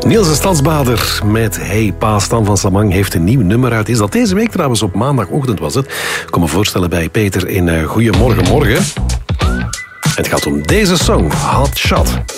Niels de Stadsbader met Hey Pa. Stan van Samang heeft een nieuw nummer uit. Is dat deze week trouwens? Op maandagochtend was het. Ik kom me voorstellen bij Peter in Goeiemorgen Morgen. Het gaat om deze song, Hot Shot.